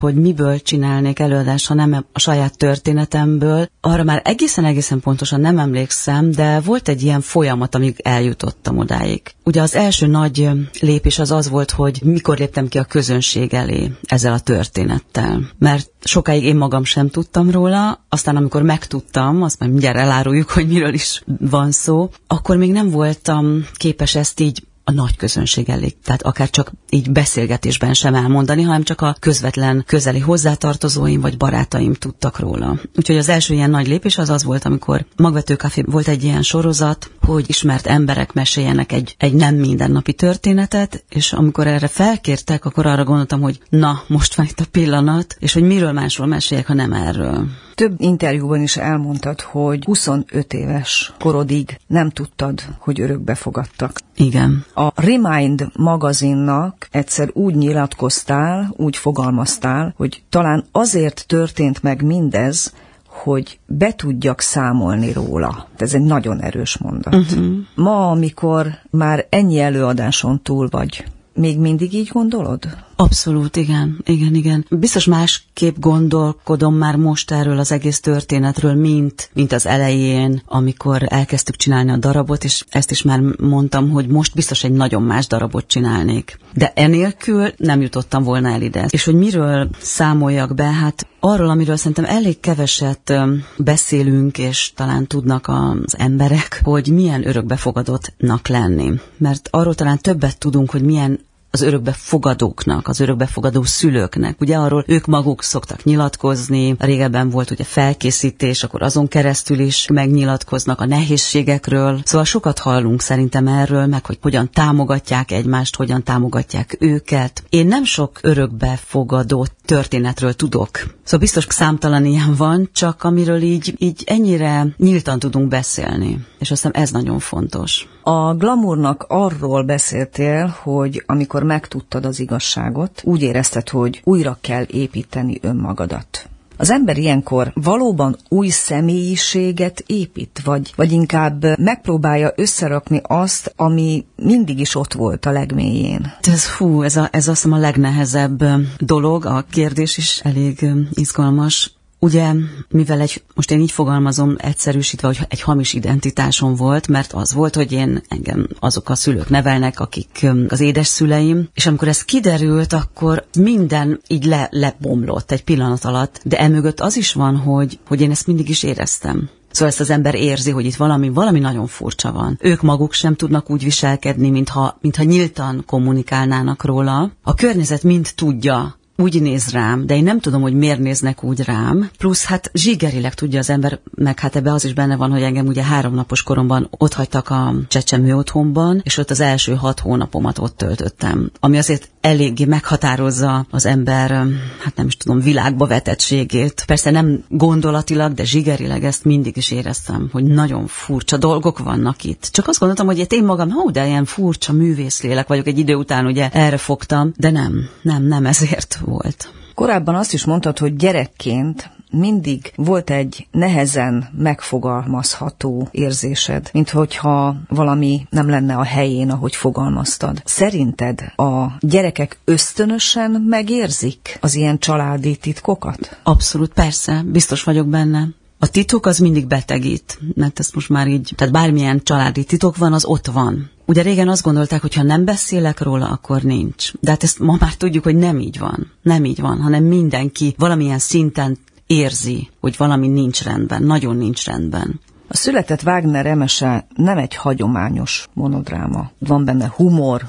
hogy miből csinálnék előadást, ha nem a saját történetemből. Arra már egészen pontosan nem emlékszem, de volt egy ilyen folyamat, amíg eljutottam odáig. Ugye az első nagy lépés az volt, hogy mikor léptem ki a közönség elé ezzel a történettel. Mert sokáig én magam sem tudtam róla, aztán amikor megtudtam, azt majd mindjárt eláruljuk, hogy miről is van szó, akkor még nem voltam képes ezt így a nagy közönség elé, tehát akár csak így beszélgetésben sem elmondani, hanem csak a közvetlen közeli hozzátartozóim vagy barátaim tudtak róla. Úgyhogy az első ilyen nagy lépés az volt, amikor Magvető Café volt egy ilyen sorozat, hogy ismert emberek meséljenek egy nem mindennapi történetet, és amikor erre felkértek, akkor arra gondoltam, hogy na, most van itt a pillanat, és hogy miről másról meséljek, ha nem erről. Több interjúban is elmondtad, hogy 25 éves korodig nem tudtad, hogy örökbe fogadtak. Igen. A Remind magazinnak egyszer úgy nyilatkoztál, úgy fogalmaztál, hogy talán azért történt meg mindez, hogy be tudjak számolni róla. Ez egy nagyon erős mondat. Ma, amikor már ennyi előadáson túl vagy, még mindig így gondolod? Abszolút, igen. Biztos másképp gondolkodom már most erről az egész történetről, mint az elején, amikor elkezdtük csinálni a darabot, és ezt is már mondtam, hogy most biztos egy nagyon más darabot csinálnék. De enélkül nem jutottam volna el ide. És hogy miről számoljak be, hát arról, amiről szerintem elég keveset beszélünk, és talán tudnak az emberek, hogy milyen örökbefogadottnak lenni. Mert arról talán többet tudunk, hogy milyen az örökbefogadóknak, az örökbefogadó szülőknek. Ugye arról ők maguk szoktak nyilatkozni, régebben volt ugye felkészítés, akkor azon keresztül is megnyilatkoznak a nehézségekről. Szóval sokat hallunk szerintem erről, meg hogy hogyan támogatják egymást, hogyan támogatják őket. Én nem sok örökbefogadó történetről tudok. Szóval biztos számtalan ilyen van, csak amiről így ennyire nyíltan tudunk beszélni. És azt hiszem ez nagyon fontos. A Glamournak arról beszéltél, hogy amikor megtudtad az igazságot, úgy érezted, hogy újra kell építeni önmagadat. Az ember ilyenkor valóban új személyiséget épít, vagy inkább megpróbálja összerakni azt, ami mindig is ott volt a legmélyén? Ez azt hiszem a legnehezebb dolog, a kérdés is elég izgalmas. Ugye, mivel most én így fogalmazom egyszerűsítve, hogy egy hamis identitásom volt, mert az volt, hogy engem azok a szülők nevelnek, akik az édeszüleim, és amikor ez kiderült, akkor minden így lebomlott egy pillanat alatt, de emögött az is van, hogy én ezt mindig is éreztem. Szóval ezt az ember érzi, hogy itt valami nagyon furcsa van. Ők maguk sem tudnak úgy viselkedni, mintha nyíltan kommunikálnának róla. A környezet mind tudja, úgy néz rám, de én nem tudom, hogy miért néznek úgy rám. Plusz hát zsigerileg tudja az ember, meg hát ebbe az is benne van, hogy engem ugye 3 napos koromban otthagytak a csecsemő otthonban, és ott az első 6 hónapomat ott töltöttem. Ami azért eléggé meghatározza az ember, hát nem is tudom, világba vetettségét. Persze nem gondolatilag, de zsigerileg ezt mindig is éreztem, hogy nagyon furcsa dolgok vannak itt. Csak azt gondoltam, hogy én magam, de ilyen furcsa művészlélek vagyok, egy idő után ugye erre fogtam, de nem ezért volt. Korábban azt is mondtad, hogy gyerekként mindig volt egy nehezen megfogalmazható érzésed, mint hogyha valami nem lenne a helyén, ahogy fogalmaztad. Szerinted a gyerekek ösztönösen megérzik az ilyen családi titkokat? Abszolút, persze, biztos vagyok benne. A titok az mindig betegít, mert ezt most már így, tehát bármilyen családi titok van, az ott van. Ugye régen azt gondolták, hogy ha nem beszélek róla, akkor nincs. De hát ezt ma már tudjuk, hogy nem így van. Nem így van, hanem mindenki valamilyen szinten érzi, hogy valami nincs rendben, nagyon nincs rendben. A Született Wagner Emese nem egy hagyományos monodráma. Van benne humor,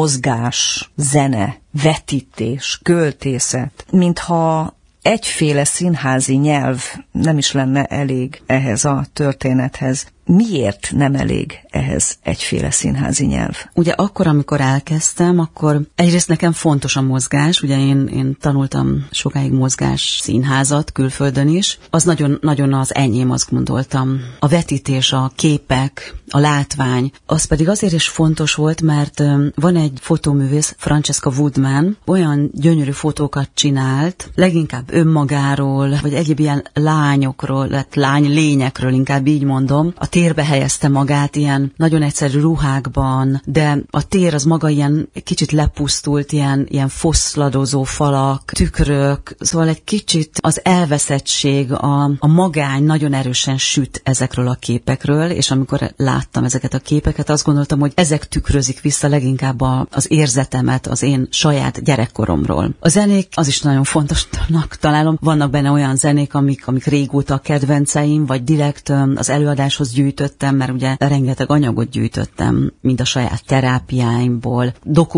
mozgás, zene, vetítés, költészet, mintha egyféle színházi nyelv nem is lenne elég ehhez a történethez. Miért nem elég ehhez egyféle színházi nyelv? Ugye akkor, amikor elkezdtem, akkor egyrészt nekem fontos a mozgás, ugye én tanultam sokáig mozgás színházat külföldön is, az nagyon az enyém, azt gondoltam. A vetítés, a képek, a látvány, az pedig azért is fontos volt, mert van egy fotóművész, Francesca Woodman, olyan gyönyörű fotókat csinált, leginkább önmagáról, vagy egyéb ilyen lányokról, lánylényekről, inkább így mondom, a térbe helyezte magát ilyen nagyon egyszerű ruhákban, de a tér az maga ilyen kicsit lepusztult, ilyen foszladozó falak, tükrök, szóval egy kicsit az elveszettség, a magány nagyon erősen süt ezekről a képekről, és amikor láttam ezeket a képeket, azt gondoltam, hogy ezek tükrözik vissza leginkább az érzetemet az én saját gyerekkoromról. A zenék, az is nagyon fontosnak találom, vannak benne olyan zenék, amik régóta kedvenceim, vagy direkt az előadáshoz gyűjtöttem, mert ugye rengeteg anyagot gyűjtöttem, mind a saját terápiáimból,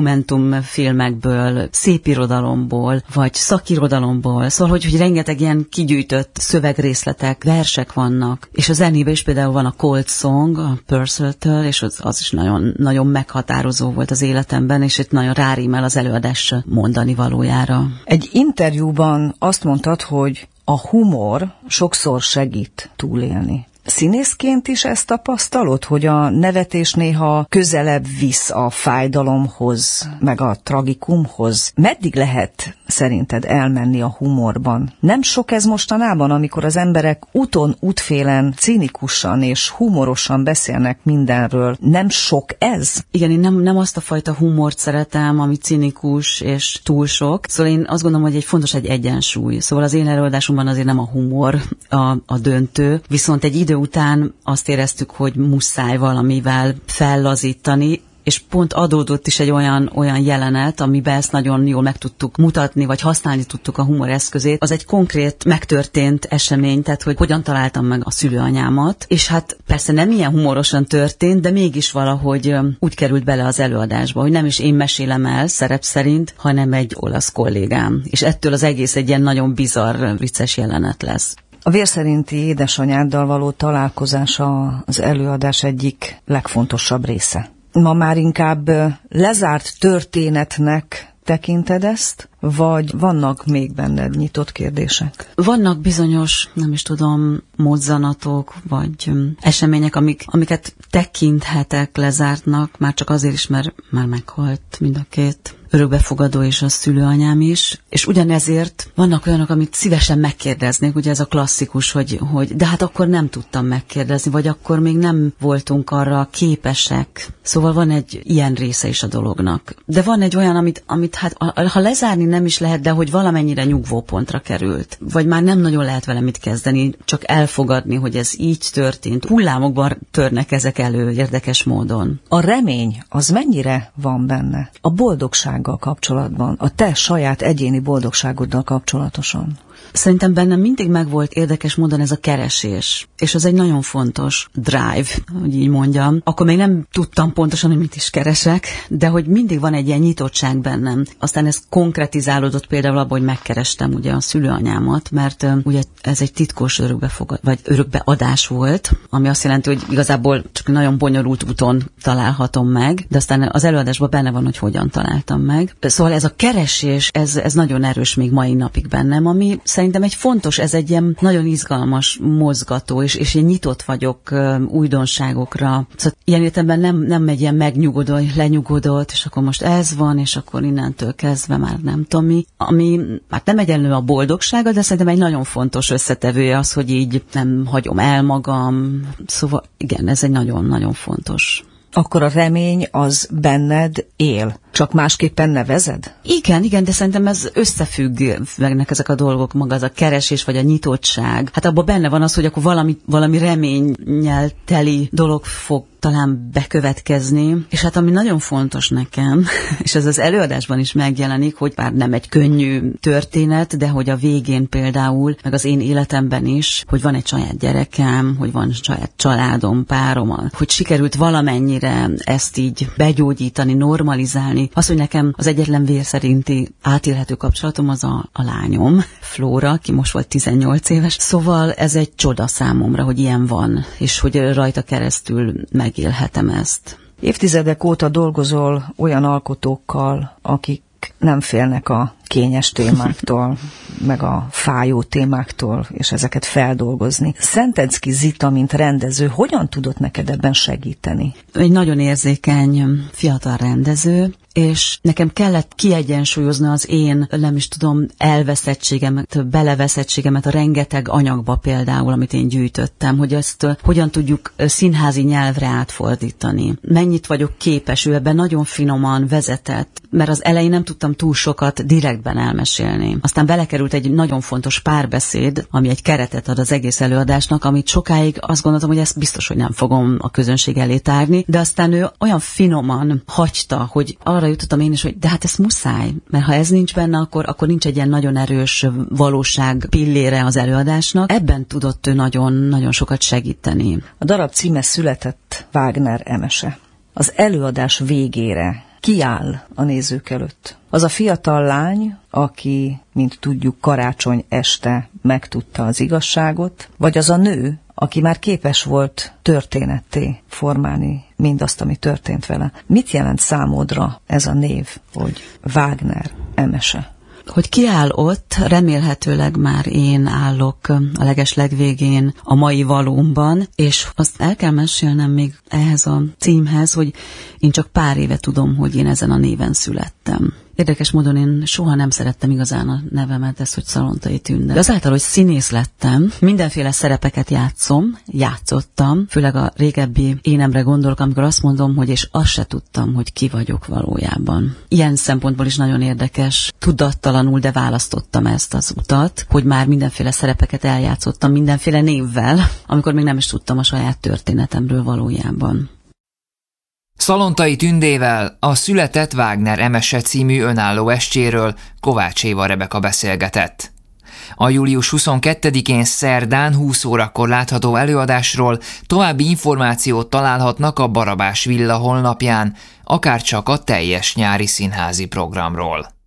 dokumentumfilmekből, szépirodalomból, vagy szakirodalomból, szóval, hogy rengeteg ilyen kigyűjtött szövegrészletek, versek vannak, és a zenében is például van a Cold Song, a Purcell-től, és az is nagyon, nagyon meghatározó volt az életemben, és itt nagyon rárímel az előadás mondani valójára. Egy interjúban azt mondtad, hogy a humor sokszor segít túlélni. Színészként is ezt tapasztalod, hogy a nevetés néha közelebb visz a fájdalomhoz, meg a tragikumhoz? Meddig lehet szerinted elmenni a humorban? Nem sok ez mostanában, amikor az emberek útfélen cinikusan és humorosan beszélnek mindenről? Nem sok ez? Igen, én nem azt a fajta humort szeretem, ami cinikus és túl sok. Szóval én azt gondolom, hogy fontos egy egyensúly. Szóval az én előadásomban azért nem a humor a döntő, viszont egy idő után azt éreztük, hogy muszáj valamivel fellazítani, és pont adódott is egy olyan jelenet, amiben ezt nagyon jól meg tudtuk mutatni, vagy használni tudtuk a humor eszközét. Az egy konkrét, megtörtént esemény, tehát hogy hogyan találtam meg a szülőanyámat, és hát persze nem ilyen humorosan történt, de mégis valahogy úgy került bele az előadásba, hogy nem is én mesélem el szerep szerint, hanem egy olasz kollégám. És ettől az egész egy ilyen nagyon bizarr, vicces jelenet lesz. A vér szerinti édesanyáddal való találkozás az előadás egyik legfontosabb része. Ma már inkább lezárt történetnek tekinted ezt, vagy vannak még benned nyitott kérdések? Vannak bizonyos, nem is tudom, mozzanatok, vagy események, amiket tekinthetek lezártnak, már csak azért is, mert már meghalt mind a két örökbefogadó és a szülőanyám is, és ugyanezért vannak olyanok, amit szívesen megkérdeznék, ugye ez a klasszikus, hogy de hát akkor nem tudtam megkérdezni, vagy akkor még nem voltunk arra képesek. Szóval van egy ilyen része is a dolognak. De van egy olyan, amit hát ha lezárni nem is lehet, de hogy valamennyire nyugvópontra került. Vagy már nem nagyon lehet vele mit kezdeni, csak elfogadni, hogy ez így történt. Hullámokban törnek ezek elő érdekes módon. A remény az mennyire van benne? A boldogsággal kapcsolatban, a te saját egyéni boldogságoddal kapcsolatosan? Szerintem bennem mindig megvolt érdekes módon ez a keresés, és az egy nagyon fontos drive, hogy így mondjam. Akkor még nem tudtam pontosan, hogy mit is keresek, de hogy mindig van egy ilyen nyitottság bennem. Aztán ez konkretizálódott például abban, hogy megkerestem ugye a szülőanyámat, mert ugye ez egy titkos örökbeadás volt, ami azt jelenti, hogy igazából csak nagyon bonyolult úton találhatom meg, de aztán az előadásban benne van, hogy hogyan találtam meg. Szóval ez a keresés, ez nagyon erős még mai napig bennem, ami szerintem egy fontos, ez egy ilyen nagyon izgalmas mozgató, és én nyitott vagyok újdonságokra. Szóval ilyen értelemben nem egy ilyen lenyugodott, és akkor most ez van, és akkor innentől kezdve már nem tudom mi. Ami hát nem egyenlő a boldogsága, de szerintem egy nagyon fontos összetevője az, hogy így nem hagyom el magam. Szóval igen, ez egy nagyon-nagyon fontos. Akkor a remény az benned él, csak másképpen nevezed? Igen, de szerintem ez összefüggnek ezek a dolgok, maga az a keresés vagy a nyitottság. Hát abban benne van az, hogy akkor valami reménnyel teli dolog fog talán bekövetkezni, és hát ami nagyon fontos nekem, és ez az előadásban is megjelenik, hogy bár nem egy könnyű történet, de hogy a végén például, meg az én életemben is, hogy van egy saját gyerekem, hogy van saját családom, párom, hogy sikerült valamennyire ezt így begyógyítani, normalizálni. Az, hogy nekem az egyetlen vér szerinti átélhető kapcsolatom az a lányom, Flóra, aki most volt 18 éves. Szóval ez egy csoda számomra, hogy ilyen van, és hogy rajta keresztül megélhetem ezt. Évtizedek óta dolgozol olyan alkotókkal, akik nem félnek a kényes témáktól. meg a fájó témáktól, és ezeket feldolgozni. Szentecki Zita, mint rendező, hogyan tudott neked ebben segíteni? Egy nagyon érzékeny fiatal rendező, és nekem kellett kiegyensúlyozni az én, nem is tudom, elveszettségemet, beleveszettségemet a rengeteg anyagba például, amit én gyűjtöttem, hogy ezt hogyan tudjuk színházi nyelvre átfordítani. Mennyit vagyok képes, ő ebben nagyon finoman vezetett, mert az elején nem tudtam túl sokat direktben elmesélni. Aztán belekerült egy nagyon fontos párbeszéd, ami egy keretet ad az egész előadásnak, amit sokáig azt gondoltam, hogy ezt biztos, hogy nem fogom a közönség elé tárni, de aztán ő olyan finoman hagyta, hogy arra jutottam én is, hogy de hát ez muszáj, mert ha ez nincs benne, akkor nincs egy ilyen nagyon erős valóság pillére az előadásnak. Ebben tudott ő nagyon sokat segíteni. A darab címe Született Wagner Emese. Az előadás végére kiáll a nézők előtt. Az a fiatal lány, aki, mint tudjuk, karácsony este megtudta az igazságot, vagy az a nő, aki már képes volt történetté formálni mindazt, ami történt vele. Mit jelent számodra ez a név, hogy Wagner Emese? Hogy ki áll ott, remélhetőleg már én állok a legeslegvégén a mai valómban, és azt el kell mesélnem még ehhez a címhez, hogy én csak pár éve tudom, hogy én ezen a néven születtem. Érdekes módon én soha nem szerettem igazán a nevemet, ez, hogy Szalontai Tünde. De azáltal, hogy színész lettem, mindenféle szerepeket játszottam, főleg a régebbi énemre gondolok, amikor azt mondom, hogy és azt se tudtam, hogy ki vagyok valójában. Ilyen szempontból is nagyon érdekes, tudattalanul, de választottam ezt az utat, hogy már mindenféle szerepeket eljátszottam, mindenféle névvel, amikor még nem is tudtam a saját történetemről valójában. Szalontai Tündével a Született Wagner Emese című önálló estjéről Kovács Éva Rebeka beszélgetett. A július 22-én szerdán 20 órakor látható előadásról további információt találhatnak a Barabás Villa honlapján, akárcsak a teljes nyári színházi programról.